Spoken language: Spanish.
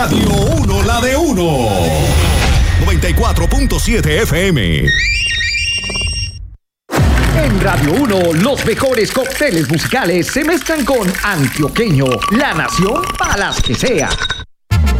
Radio 1, la de 1. 94.7 FM. En Radio 1, los mejores cócteles musicales se mezclan con Antioqueño, la nación para las que sea.